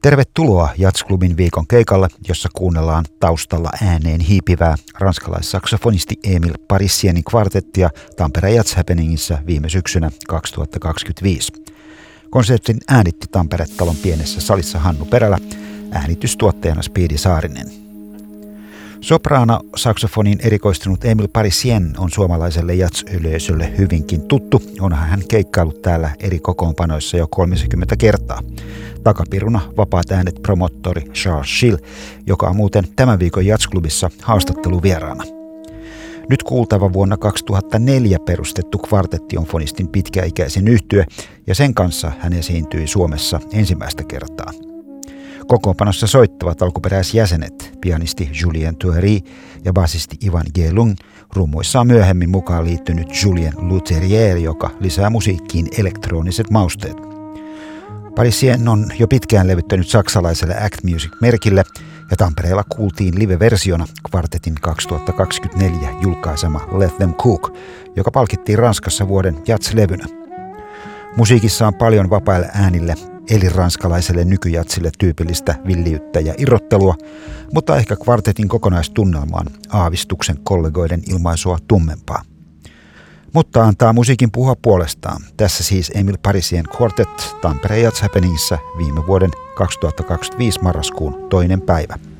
Tervetuloa Jazzklubin viikon keikalle, jossa kuunnellaan taustalla ääneen hiipivää ranskalaissaksofonisti Emil Parissienin kvartettia Tampereen Jazz Happeningissä viime syksynä 2025. Konsertin äänitti Tampere-talon pienessä salissa Hannu Perälä, äänitystuottajana Speedy Saarinen. Sopraano-saksofoniin erikoistunut Emil Parissien on suomalaiselle jazz-yleisölle hyvinkin tuttu, onhan hän keikkaillut täällä eri kokoonpanoissa jo 30 kertaa. Takapiruna vapaat äänet promottori Charles Schill, joka on muuten tämän viikon Jazzklubissa haastatteluvieraana. Nyt kuultava vuonna 2004 perustettu kvartetti on fonistin pitkäikäisin yhtye, ja sen kanssa hän esiintyi Suomessa ensimmäistä kertaa. Kokoonpanossa soittavat alkuperäisjäsenet, pianisti Julien Thuery ja basisti Ivan Gelung. Rummuissa on myöhemmin mukaan liittynyt Julien Lutherier, joka lisää musiikkiin elektroniset mausteet. Parissien on jo pitkään levyttänyt saksalaiselle Act Music-merkille, ja Tampereella kuultiin live-versiona kvartetin 2024 julkaisema Let Them Cook, joka palkittiin Ranskassa vuoden jazz-levynä. Musiikissa on paljon vapaille äänille, eli ranskalaiselle nykyjatsille tyypillistä villiyttä ja irrottelua, mutta ehkä kvartetin kokonaistunnelma on aavistuksen kollegoiden ilmaisua tummempaa. Mutta antaa musiikin puhua puolestaan. Tässä siis Emil Parissien Quartet Tampereen Jazz Happeningissa viime vuoden 2025 marraskuun 2. päivä.